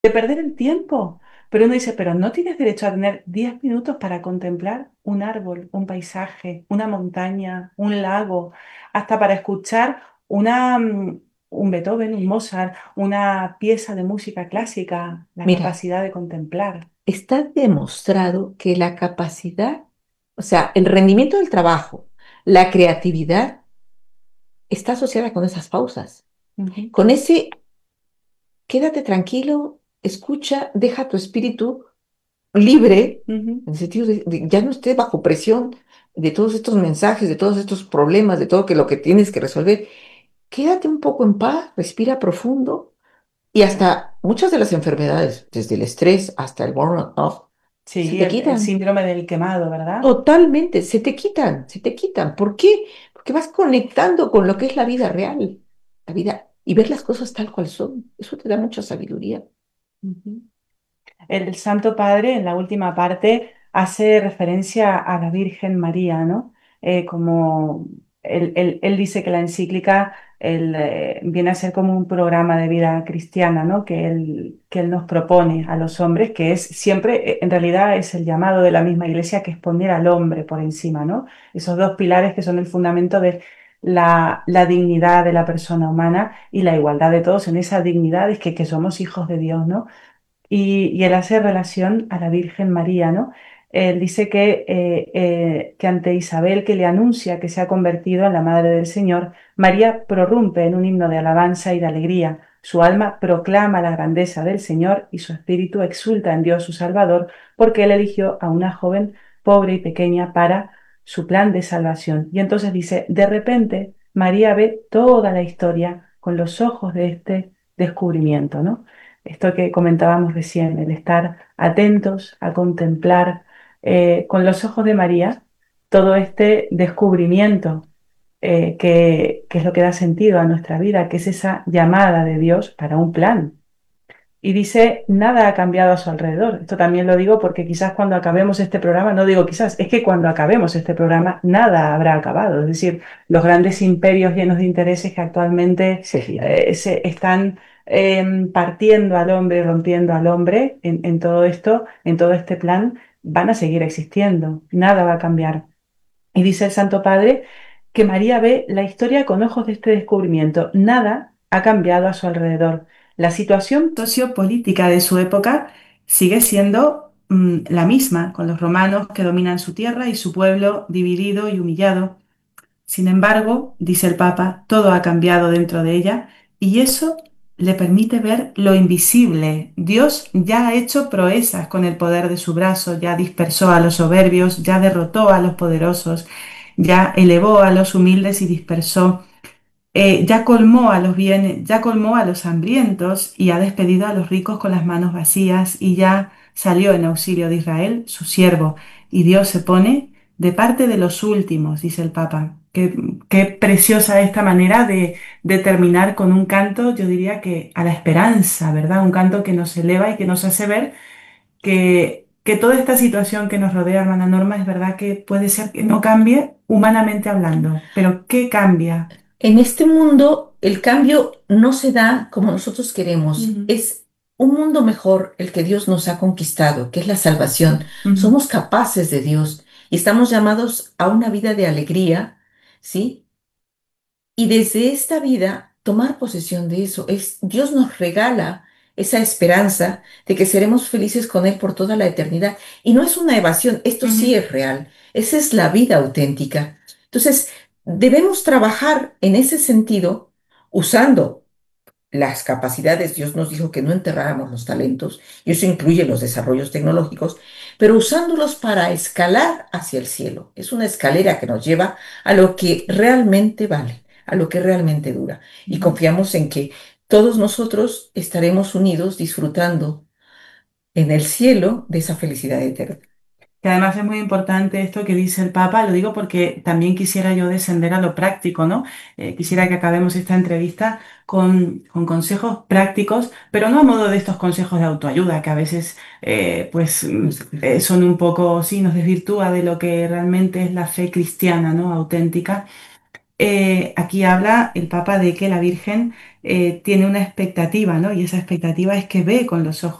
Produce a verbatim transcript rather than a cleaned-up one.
de perder el tiempo. Pero uno dice, pero no tienes derecho a tener diez minutos para contemplar un árbol, un paisaje, una montaña, un lago, hasta para escuchar una, mm, un Beethoven, un Mozart, una pieza de música clásica, la Mira, capacidad de contemplar. está demostrado que la capacidad, o sea, el rendimiento del trabajo, la creatividad está asociada con esas pausas, Ujú, con ese quédate tranquilo, escucha, deja tu espíritu libre, ujú. en el sentido de, de ya no esté bajo presión de todos estos mensajes, de todos estos problemas, de todo que lo que tienes que resolver. Quédate un poco en paz, respira profundo y hasta muchas de las enfermedades, desde el estrés hasta el burnout, se Sí, te el, el quitan. síndrome del quemado, ¿verdad? Totalmente, se te quitan, se te quitan. ¿Por qué? Porque vas conectando con lo que es la vida real, la vida, y ver las cosas tal cual son. Eso te da mucha sabiduría. Ujú. El Santo Padre, en la última parte, hace referencia a la Virgen María, ¿no? Eh, como él, él- él dice que la encíclica él, eh, viene a ser como un programa de vida cristiana, ¿no? Que él, que él nos propone a los hombres, que es siempre, eh, en realidad, es el llamado de la misma Iglesia, que es poner al hombre por encima, ¿no? Esos dos pilares que son el fundamento de la, la dignidad de la persona humana y la igualdad de todos en esa dignidad, es que, que somos hijos de Dios, ¿no? Y, y él hace relación a la Virgen María, ¿no? Él dice que, eh, eh, que ante Isabel, que le anuncia que se ha convertido en la Madre del Señor, María prorrumpe en un himno de alabanza y de alegría. Su alma proclama la grandeza del Señor y su espíritu exulta en Dios su Salvador, porque él eligió a una joven pobre y pequeña para su plan de salvación. Y entonces dice, de repente María ve toda la historia con los ojos de este descubrimiento, ¿no? Esto que comentábamos recién, el estar atentos a contemplar eh, con los ojos de María todo este descubrimiento eh, que, que es lo que da sentido a nuestra vida, que es esa llamada de Dios para un plan. Y dice, nada ha cambiado a su alrededor. Esto también lo digo porque quizás cuando acabemos este programa, no digo quizás, es que cuando acabemos este programa, nada habrá acabado. Es decir, los grandes imperios llenos de intereses que actualmente Seguirán. eh, se están eh, partiendo al hombre, rompiendo al hombre en, en todo esto, en todo este plan, van a seguir existiendo. Nada va a cambiar. Y dice el Santo Padre que María ve la historia con ojos de este descubrimiento. Nada ha cambiado a su alrededor. La situación sociopolítica de su época sigue siendo mm, la misma, con los romanos que dominan su tierra y su pueblo dividido y humillado. Sin embargo, dice el Papa, todo ha cambiado dentro de ella y eso le permite ver lo invisible. Dios ya ha hecho proezas con el poder de su brazo, ya dispersó a los soberbios, ya derrotó a los poderosos, ya elevó a los humildes y dispersó, eh, ya colmó a los bienes, ya colmó a los hambrientos y ha despedido a los ricos con las manos vacías y ya salió en auxilio de Israel, su siervo. Y Dios se pone de parte de los últimos, dice el Papa. Qué, qué preciosa esta manera de, de terminar con un canto, yo diría que a la esperanza, ¿verdad? Un canto que nos eleva y que nos hace ver que, que toda esta situación que nos rodea, hermana Norma, es verdad que puede ser que no cambie humanamente hablando, pero ¿qué cambia? En este mundo, el cambio no se da como nosotros queremos. Ujú, Es un mundo mejor el que Dios nos ha conquistado, que es la salvación. ujú, Somos capaces de Dios y estamos llamados a una vida de alegría, ¿sí? Y desde esta vida, tomar posesión de eso. Es, Dios nos regala esa esperanza de que seremos felices con Él por toda la eternidad. Y no es una evasión, esto sí ujú, es real. Esa es la vida auténtica. Entonces, debemos trabajar en ese sentido usando las capacidades. Dios nos dijo que no enterráramos los talentos, y eso incluye los desarrollos tecnológicos, pero usándolos para escalar hacia el cielo. Es una escalera que nos lleva a lo que realmente vale, a lo que realmente dura. Y ujú. confiamos en que todos nosotros estaremos unidos disfrutando en el cielo de esa felicidad eterna. Que además es muy importante esto que dice el Papa, lo digo porque también quisiera yo descender a lo práctico, ¿no? Eh, quisiera que acabemos esta entrevista con, con consejos prácticos, pero no a modo de estos consejos de autoayuda, que a veces eh, pues mm, eh, son un poco, sí, nos desvirtúa de lo que realmente es la fe cristiana, ¿no? Auténtica. Eh, aquí habla el Papa de que la Virgen eh, tiene una expectativa, ¿no? Y esa expectativa es que ve con los ojos